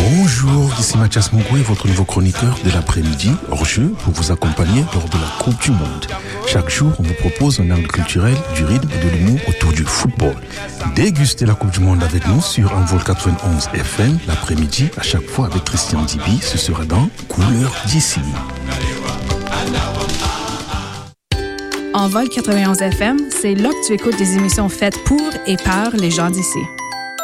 Bonjour, ici Mathias Mougué, votre nouveau chroniqueur de l'après-midi, hors-jeu, pour vous accompagner lors de la Coupe du Monde. Chaque jour, on vous propose un angle culturel, du rythme et de l'humour autour du football. Dégustez la Coupe du Monde avec nous sur Envol 91 FM l'après-midi, à chaque fois avec Christian Dibi. Ce sera dans Couleur d'ici. Envol 91 FM, c'est là que tu écoutes des émissions faites pour et par les gens d'ici.